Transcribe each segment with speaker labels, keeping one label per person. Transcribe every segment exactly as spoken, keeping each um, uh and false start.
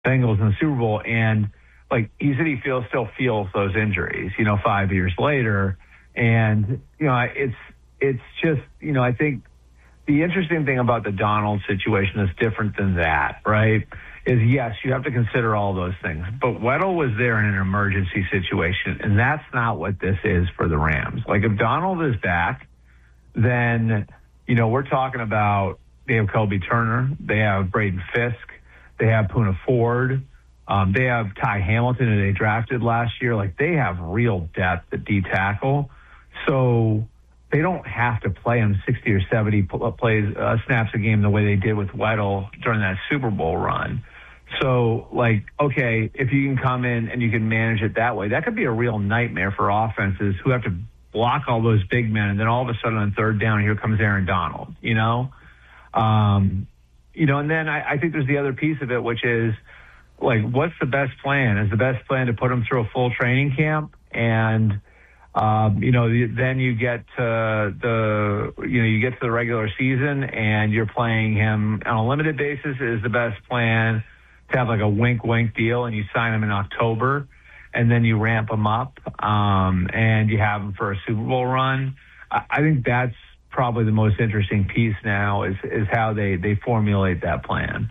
Speaker 1: Bengals in the Super Bowl, and like he said, he feels still feels those injuries, you know, five years later, and you know, it's it's just, you know, I think the interesting thing about the Donald situation is different than that, right? Is yes, you have to consider all those things, but Weddle was there in an emergency situation, and that's not what this is for the Rams. Like if Donald is back, then you know we're talking about they have Kobe Turner, they have Braden Fisk, they have Poona Ford. Um, they have Ty Hamilton, who they drafted last year. Like, they have real depth at D tackle. So they don't have to play him sixty or seventy plays, uh, snaps a game the way they did with Weddle during that Super Bowl run. So, like, okay, if you can come in and you can manage it that way, that could be a real nightmare for offenses who have to block all those big men. And then all of a sudden on third down, here comes Aaron Donald, you know? Um, you know, and then I, I think there's the other piece of it, which is, like, what's the best plan? Is the best plan to put him through a full training camp? And, um, you know, then you get to the, you know, you get to the regular season and you're playing him on a limited basis. Is the best plan to have like a wink, wink deal and you sign him in October and then you ramp him up, um, and you have him for a Super Bowl run? I, I think that's probably the most interesting piece now is, is how they, they formulate that plan.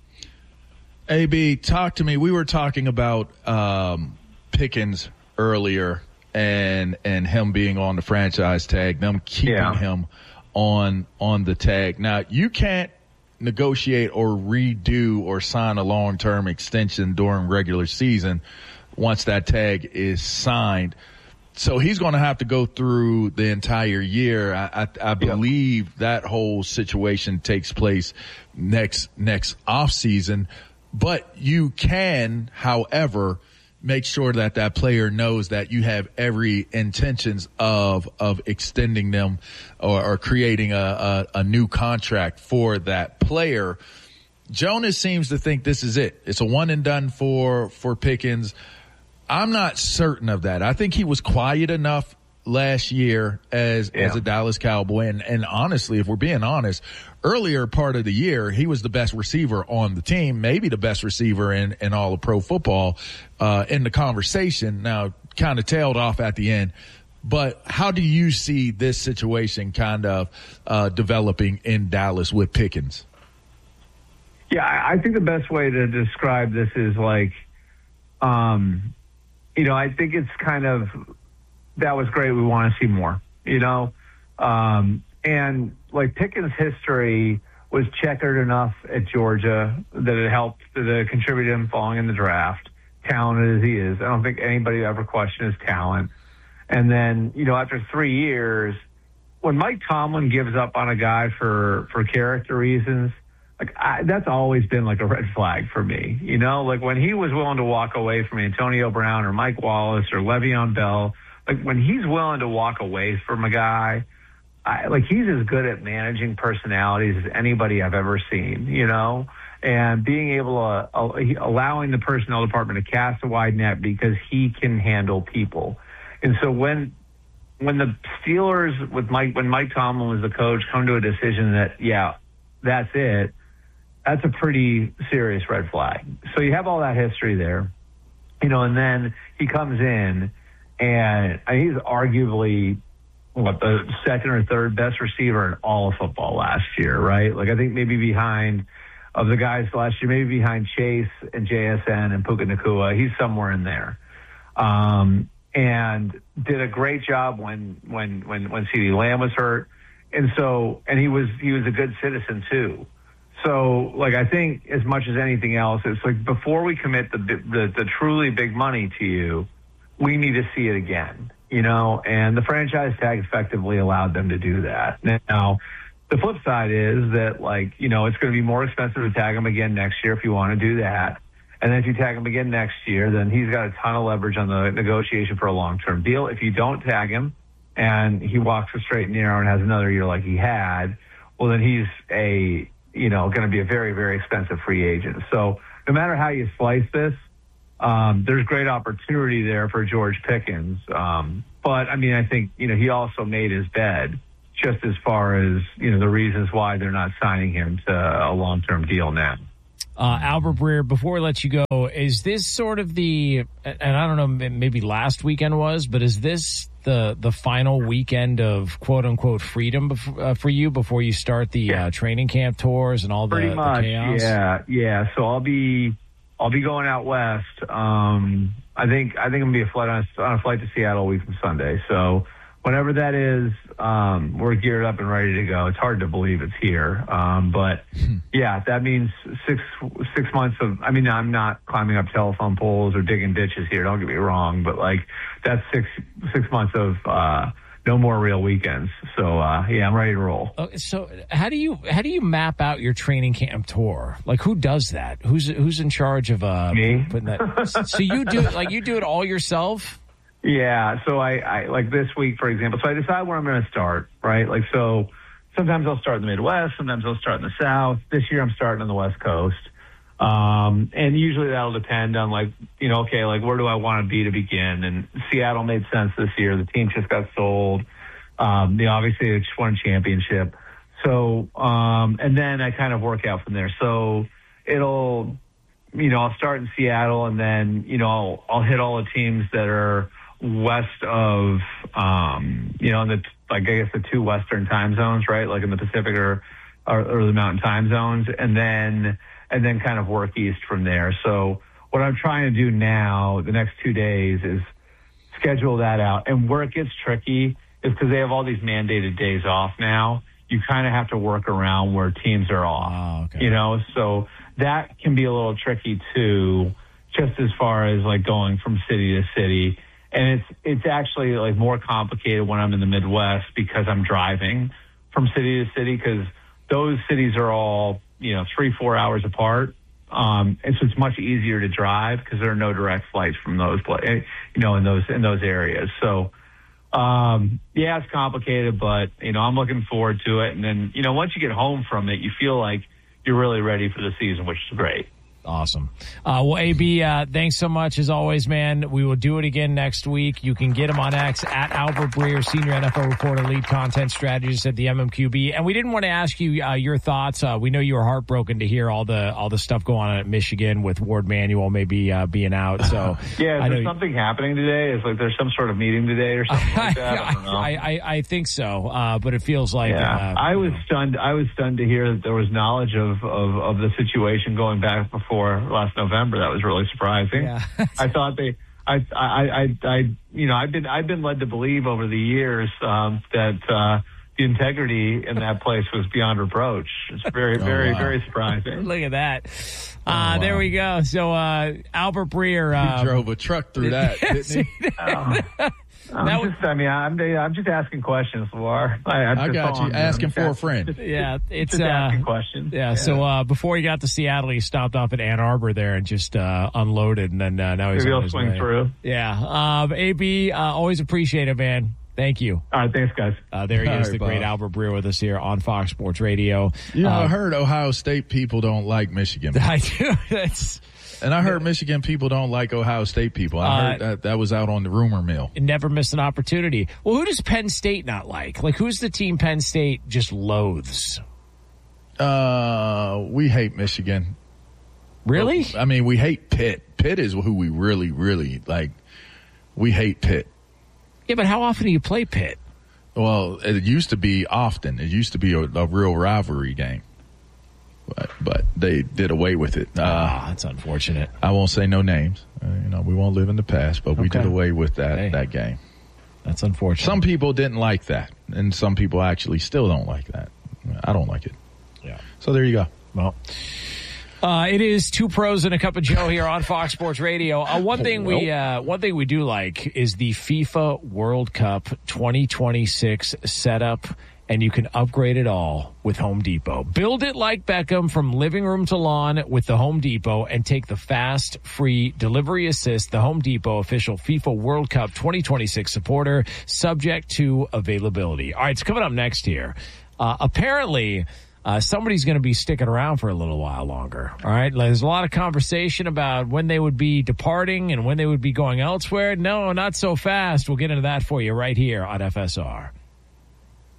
Speaker 2: A B, talk to me. We were talking about um, Pickens earlier and and him being on the franchise tag, them keeping
Speaker 1: yeah.
Speaker 2: him on on the tag. Now, you can't negotiate or redo or sign a long-term extension during regular season once that tag is signed. So he's going to have to go through the entire year. I, I, I believe yep. that whole situation takes place next next off season. But you can, however, make sure that that player knows that you have every intentions of of extending them or, or creating a, a, a new contract for that player. Jonas seems to think this is it. It's a one and done for for Pickens. I'm not certain of that. I think he was quiet enough last year as yeah. as a Dallas Cowboy. And, and honestly, if we're being honest, earlier part of the year, he was the best receiver on the team, maybe the best receiver in, in all of pro football, uh, in the conversation. Now, kind of tailed off at the end. But how do you see this situation kind of uh, developing in Dallas with Pickens?
Speaker 1: Yeah, I think the best way to describe this is like, um, you know, I think it's kind of, that was great. We want to see more, you know? Um, and like Pickens' history was checkered enough at Georgia that it helped, that it contributed him falling in the draft, talented as he is. I don't think anybody ever questioned his talent. And then, you know, after three years, when Mike Tomlin gives up on a guy for, for character reasons, like I, that's always been like a red flag for me, you know? Like when he was willing to walk away from Antonio Brown or Mike Wallace or Le'Veon Bell, like when he's willing to walk away from a guy, I, like he's as good at managing personalities as anybody I've ever seen, you know, and being able to, uh, allowing the personnel department to cast a wide net because he can handle people. And so when, when the Steelers with Mike, when Mike Tomlin was the coach, come to a decision that, yeah, that's it, that's a pretty serious red flag. So you have all that history there, you know, and then he comes in and he's arguably what the second or third best receiver in all of football last year, right? Like I think maybe behind of the guys last year, maybe behind Chase and J S N and Puka Nacua, he's somewhere in there. Um, and did a great job when when when when CeeDee Lamb was hurt, and so and he was he was a good citizen too. So like I think as much as anything else, it's like before we commit the the, the truly big money to you, we need to see it again. You know, and the franchise tag effectively allowed them to do that. Now, the flip side is that, like, you know, it's going to be more expensive to tag him again next year if you want to do that. And then if you tag him again next year, then he's got a ton of leverage on the negotiation for a long-term deal. If you don't tag him and he walks a straight and narrow and has another year like he had, well, then he's a, you know, going to be a very, very expensive free agent. So no matter how you slice this, Um, there's great opportunity there for George Pickens. Um, but, I mean, I think, you know, he also made his bed just as far as, you know, the reasons why they're not signing him to a long-term deal now.
Speaker 3: Uh, Albert Breer, before we let you go, is this sort of the, and I don't know, maybe last weekend was, but is this the the final weekend of quote-unquote freedom bef- uh, for you before you start the
Speaker 1: Yeah.
Speaker 3: uh, training camp tours and all the,
Speaker 1: Pretty
Speaker 3: the
Speaker 1: much,
Speaker 3: chaos?
Speaker 1: yeah, yeah. So I'll be I'll be going out west. Um, I think I think I'm gonna be a flight on a, on a flight to Seattle a week from Sunday. So whenever that is, um, we're geared up and ready to go. It's hard to believe it's here, um, but yeah, that means six six months of. I mean, I'm not climbing up telephone poles or digging ditches here. Don't get me wrong, but like that's six six months of uh, no more real weekends. So uh, yeah, I'm ready to roll.
Speaker 3: Oh, so how do you how do you map out your training camp tour? Like who does that? Who's who's in charge of uh,
Speaker 1: Me.
Speaker 3: putting that? So you do like you do it all yourself?
Speaker 1: Yeah, so I, I like this week, for example. So I decide where I'm going to start, right? Like, so sometimes I'll start in the Midwest, sometimes I'll start in the South. This year I'm starting on the West Coast. Um, and usually that'll depend on like, you know, okay, like where do I want to be to begin? And Seattle made sense this year. The team just got sold. Um, they obviously they just won a championship. So, um, and then I kind of work out from there. So it'll, you know, I'll start in Seattle and then, you know, I'll, I'll hit all the teams that are west of, um, you know, in the, like, I guess the two Western time zones, right? Like in the Pacific or, or, or the Mountain time zones. And then, and then kind of work east from there. So what I'm trying to do now, the next two days is schedule that out. And where it gets tricky is because they have all these mandated days off now. You kind of have to work around where teams are off,
Speaker 3: Oh, okay.
Speaker 1: you know, so that can be a little tricky too, just as far as like going from city to city. And it's, it's actually like more complicated when I'm in the Midwest because I'm driving from city to city because those cities are all, you know, three, four hours apart. Um, and so it's much easier to drive because there are no direct flights from those, you know, in those, in those areas. So, um, yeah, it's complicated, but, you know, I'm looking forward to it. And then, you know, once you get home from it, you feel like you're really ready for the season, which is great.
Speaker 3: Awesome. Uh, well, A B, uh, thanks so much as always, man. We will do it again next week. You can get him on X at Albert Breer, senior N F L reporter, lead content strategist at the M M Q B. And we didn't want to ask you uh, your thoughts. Uh, we know you were heartbroken to hear all the all the stuff going on at Michigan with Ward Manuel maybe uh, being out. So
Speaker 1: yeah, is
Speaker 3: I
Speaker 1: there
Speaker 3: know
Speaker 1: something happening today? Is like there's some sort of meeting today or something like that? I don't know.
Speaker 3: I, I, I think so, uh, but it feels like
Speaker 1: yeah.
Speaker 3: uh,
Speaker 1: I was stunned. I was stunned to hear that there was knowledge of, of, of the situation going back before last November. That was really surprising.
Speaker 3: Yeah.
Speaker 1: I thought they, I, I, I, I, you know, I've been, I've been led to believe over the years um, that uh, the integrity in that place was beyond reproach. It's very,
Speaker 2: Oh,
Speaker 1: very,
Speaker 2: wow.
Speaker 1: very surprising.
Speaker 3: Look at that. Uh,
Speaker 2: Oh, wow.
Speaker 3: There we go. So uh, Albert Breer.
Speaker 2: He
Speaker 3: Uh,
Speaker 2: drove a truck through that, didn't he?
Speaker 1: Um, I'm
Speaker 3: That was-
Speaker 1: just, I mean, I'm, I'm just asking questions, Lamar. I, I'm
Speaker 2: I
Speaker 1: just
Speaker 2: got you.
Speaker 1: on-
Speaker 2: Asking
Speaker 1: just
Speaker 2: for a
Speaker 1: ask-
Speaker 2: friend.
Speaker 3: Yeah, it's
Speaker 1: Just
Speaker 3: uh,
Speaker 1: asking questions.
Speaker 3: Yeah, so uh, before he got to Seattle, he stopped off at Ann Arbor there and just uh, unloaded, and then uh, now he's
Speaker 1: Maybe
Speaker 3: on
Speaker 1: I'll
Speaker 3: his
Speaker 1: swing
Speaker 3: way.
Speaker 1: through.
Speaker 3: Yeah, um, A B, uh, always appreciate it, man. Thank you.
Speaker 1: All right, thanks, guys.
Speaker 3: Uh, there he
Speaker 2: All
Speaker 3: is,
Speaker 2: right,
Speaker 3: the great
Speaker 2: Bob.
Speaker 3: Albert Breer with us here on Fox Sports Radio.
Speaker 2: You know,
Speaker 3: Uh,
Speaker 2: I heard Ohio State people don't like Michigan.
Speaker 3: I do. That's
Speaker 2: And I heard Michigan people don't like Ohio State people. I
Speaker 3: Uh,
Speaker 2: heard that that was out on the rumor mill.
Speaker 3: never missed an opportunity. Well, who does Penn State not like? Like, who's the team Penn State just loathes?
Speaker 2: Uh, we hate Michigan.
Speaker 3: Really?
Speaker 2: I mean, we hate Pitt. Pitt is who we really, really like. We hate Pitt.
Speaker 3: Yeah, but how often do you play Pitt?
Speaker 2: Well, it used to be often. It used to be a, a real rivalry game. But, but they did away with it. Uh,
Speaker 3: Ah, that's unfortunate.
Speaker 2: I won't say no names. Uh, you know, we won't live in the past, but we
Speaker 3: Okay.
Speaker 2: did away with that,
Speaker 3: Hey.
Speaker 2: that game.
Speaker 3: That's unfortunate.
Speaker 2: Some people didn't like that, and some people actually still don't like that. I don't like it.
Speaker 3: Yeah.
Speaker 2: So there you go.
Speaker 3: Well, uh, it is Two Pros and a Cup of Joe here on Fox Sports Radio. Uh, one thing we uh, one thing we do like is the FIFA World Cup twenty twenty-six setup, and you can upgrade it all with Home Depot. Build it like Beckham from living room to lawn with the Home Depot and take the fast, free delivery assist, the Home Depot official FIFA World Cup twenty twenty-six supporter, subject to availability. All right, it's coming up next here. Uh, apparently, uh, somebody's going to be sticking around for a little while longer. All right. There's a lot of conversation about when they would be departing and when they would be going elsewhere. No, not so fast. We'll get into that for you right here on F S R.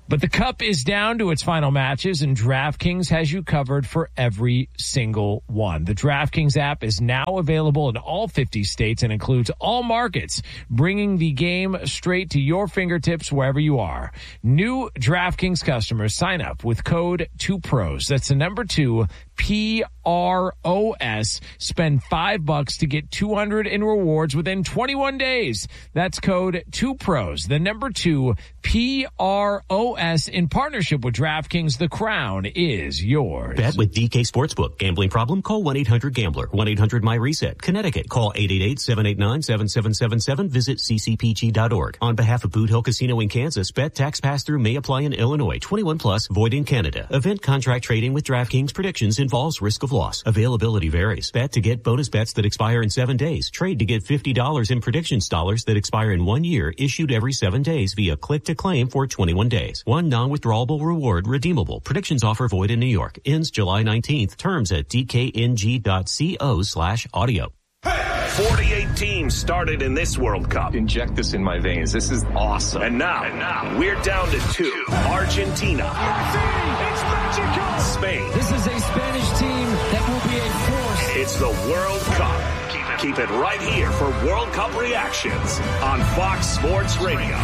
Speaker 3: But the Cup is down to its final matches, and DraftKings has you covered for every single one. The DraftKings app is now available in all fifty states and includes all markets, bringing the game straight to your fingertips wherever you are. New DraftKings customers sign up with code two pros. That's the number two, P R O S. Spend five bucks to get two hundred in rewards within twenty-one days. That's code two pros. The number two, P R O S, in partnership with DraftKings. The crown is yours.
Speaker 4: Bet with D K Sportsbook. Gambling problem? Call one eight hundred gambler. one eight hundred my reset. Connecticut. Call eight eight eight, seven eight nine, seven seven seven seven. Visit c c p g dot org. On behalf of Boot Hill Casino in Kansas, bet tax pass-through may apply in Illinois. twenty-one plus, void in Canada. Event contract trading with DraftKings predictions involves risk of loss. Availability varies. Bet to get bonus bets that expire in seven days. Trade to get fifty dollars in predictions dollars that expire in one year, issued every seven days via click to claim for twenty-one days. One non-withdrawable reward redeemable. Predictions offer void in New York. Ends July nineteenth. Terms at d k n g dot co slash audio.
Speaker 5: forty-eight teams started in this World Cup.
Speaker 6: Inject this in my veins. This is awesome.
Speaker 5: And now, and now we're down to two. Argentina.
Speaker 7: It's magical.
Speaker 5: Spain.
Speaker 7: This is a Spanish team that will be a force.
Speaker 5: It's the World Cup. Keep it, keep it right here for World Cup reactions on Fox Sports Radio.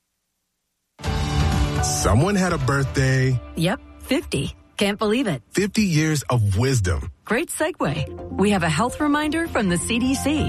Speaker 8: Someone had a birthday.
Speaker 9: Yep, fifty. Can't believe it.
Speaker 8: fifty years of wisdom.
Speaker 9: Great segue. We have a health reminder from the C D C.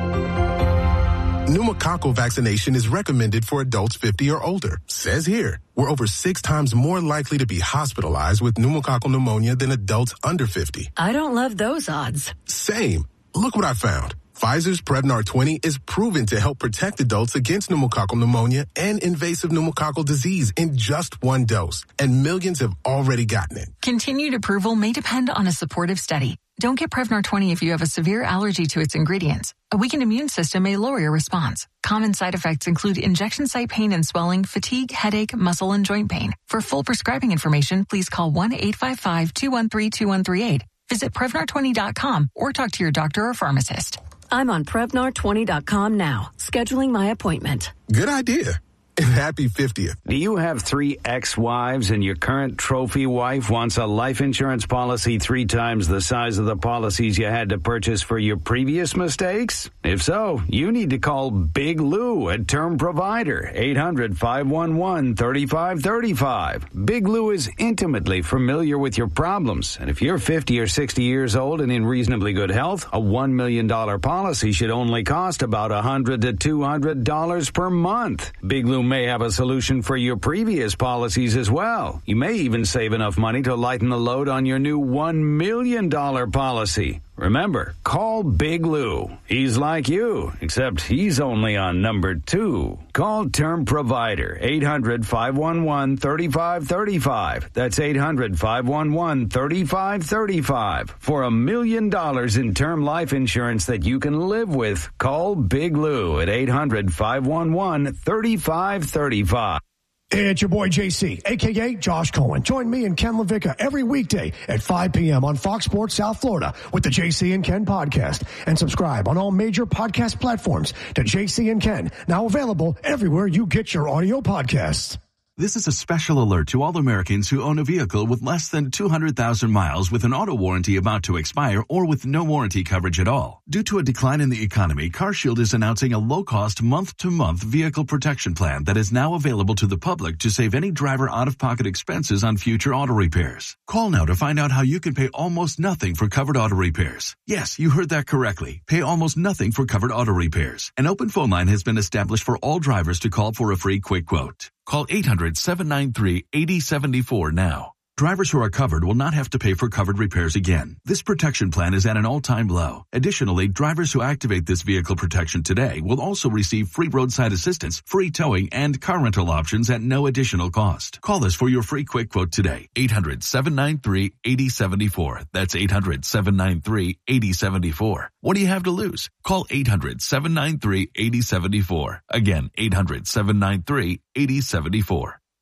Speaker 8: Pneumococcal vaccination is recommended for adults fifty or older. Says here, we're over six times more likely to be hospitalized with pneumococcal pneumonia than adults under fifty.
Speaker 9: I don't love those odds.
Speaker 8: Same. Look what I found. Pfizer's Prevnar twenty is proven to help protect adults against pneumococcal pneumonia and invasive pneumococcal disease in just one dose. And millions have already gotten it.
Speaker 10: Continued approval may depend on a supportive study. Don't get Prevnar twenty if you have a severe allergy to its ingredients. A weakened immune system may lower your response. Common side effects include injection site pain and swelling, fatigue, headache, muscle, and joint pain. For full prescribing information, please call one eight five five, two one three, two one three eight. Visit Prevnar twenty dot com or talk to your doctor or pharmacist.
Speaker 9: I'm on Prevnar twenty dot com now, scheduling my appointment.
Speaker 8: Good idea. And happy fiftieth.
Speaker 11: Do you have three ex-wives and your current trophy wife wants a life insurance policy three times the size of the policies you had to purchase for your previous mistakes? If so, you need to call Big Lou at Term Provider, eight hundred, five one one, three five three five. Big Lou is intimately familiar with your problems, and if you're fifty or sixty years old and in reasonably good health, a one million dollars policy should only cost about one hundred to two hundred dollars per month. Big Lou may have a solution for your previous policies as well. You may even save enough money to lighten the load on your new one million dollars policy. Remember, call Big Lou. He's like you, except he's only on number two. Call Term Provider, eight hundred, five one one, three five three five. That's eight hundred, five one one, three five three five. For a million dollars in term life insurance that you can live with, call Big Lou at eight hundred, five one one, three five three five.
Speaker 12: It's your boy J C, a k a. Josh Cohen. Join me and Ken LaVicka every weekday at five p.m. on Fox Sports South Florida with the J C and Ken podcast. And subscribe on all major podcast platforms to J C and Ken, now available everywhere you get your audio podcasts.
Speaker 13: This is a special alert to all Americans who own a vehicle with less than two hundred thousand miles with an auto warranty about to expire or with no warranty coverage at all. Due to a decline in the economy, CarShield is announcing a low-cost month-to-month vehicle protection plan that is now available to the public to save any driver out-of-pocket expenses on future auto repairs. Call now to find out how you can pay almost nothing for covered auto repairs. Yes, you heard that correctly. Pay almost nothing for covered auto repairs. An open phone line has been established for all drivers to call for a free quick quote. Call eight hundred, seven nine three, eight zero seven four now. Drivers who are covered will not have to pay for covered repairs again. This protection plan is at an all-time low. Additionally, drivers who activate this vehicle protection today will also receive free roadside assistance, free towing, and car rental options at no additional cost. Call us for your free quick quote today. eight hundred, seven nine three, eight zero seven four. That's eight hundred, seven nine three, eight zero seven four. What do you have to lose? Call eight hundred, seven nine three, eight zero seven four. Again, eight hundred, seven nine three, eight zero seven four.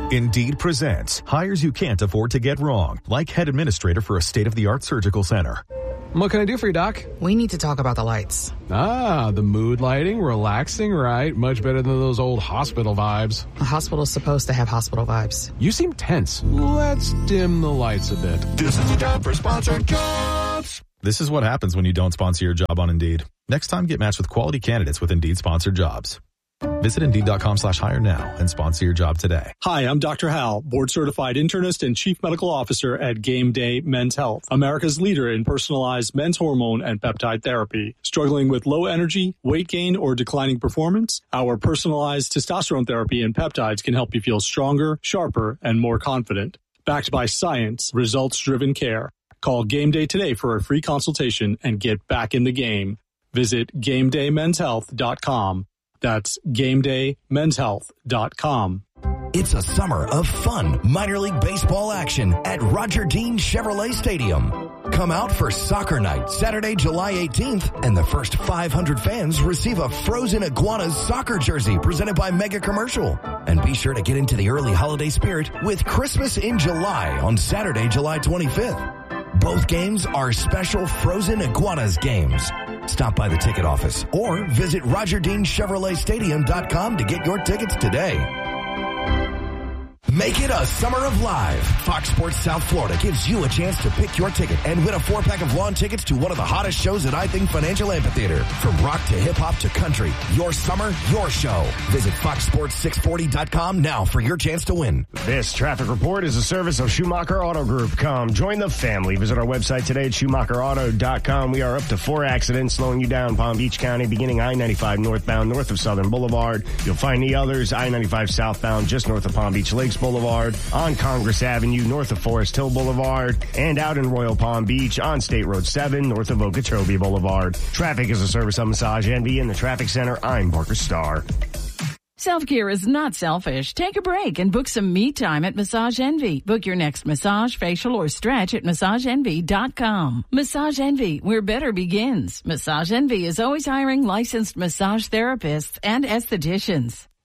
Speaker 14: Indeed presents hires you can't afford to get wrong, like head administrator for a state-of-the-art surgical center.
Speaker 15: What can I do for you, Doc?
Speaker 16: We need to talk about the lights.
Speaker 15: Ah, the mood lighting, relaxing, right? Much better than those old hospital vibes.
Speaker 16: A hospital's supposed to have hospital vibes.
Speaker 15: You seem tense. Let's dim the lights a bit.
Speaker 17: This is a job for sponsored jobs.
Speaker 14: This is what happens when you don't sponsor your job on Indeed. Next time, get matched with quality candidates with Indeed sponsored jobs. Visit Indeed.com slash hire now and sponsor your job today.
Speaker 18: Hi, I'm Doctor Hal, board-certified internist and chief medical officer at Game Day Men's Health, America's leader in personalized men's hormone and peptide therapy. Struggling with low energy, weight gain, or declining performance? Our personalized testosterone therapy and peptides can help you feel stronger, sharper, and more confident. Backed by science, results-driven care. Call Game Day today for a free consultation and get back in the game. Visit game day men's health dot com. That's game day men's health dot com.
Speaker 19: It's a summer of fun minor league baseball action at Roger Dean Chevrolet Stadium. Come out for Soccer Night, Saturday, July eighteenth, and the first five hundred fans receive a Frozen Iguanas soccer jersey presented by Mega Commercial. And be sure to get into the early holiday spirit with Christmas in July on Saturday, July twenty-fifth. Both games are special Frozen Iguanas games. Stop by the ticket office or visit roger dean chevrolet stadium dot com to get your tickets today. Make it a summer of live. Fox Sports South Florida gives you a chance to pick your ticket and win a four-pack of lawn tickets to one of the hottest shows at I Think Financial Amphitheater. From rock to hip-hop to country, your summer, your show. Visit fox sports six forty dot com now for your chance to win.
Speaker 20: This traffic report is a service of Schumacher Auto Group. Come, join the family. Visit our website today at schumacher auto dot com. We are up to four accidents slowing you down Palm Beach County, beginning I ninety-five northbound north of Southern Boulevard. You'll find the others, I ninety-five southbound just north of Palm Beach Lakes Boulevard, on Congress Avenue north of Forest Hill Boulevard, and out in Royal Palm Beach on State Road seven north of Okeechobee Boulevard. Traffic is a service of Massage Envy in the Traffic Center. I'm Parker Starr.
Speaker 21: Self-care is not selfish. Take a break and book some me time at Massage Envy. Book your next massage, facial, or stretch at massage envy dot com. Massage Envy, where better begins. Massage Envy is always hiring licensed massage therapists and estheticians.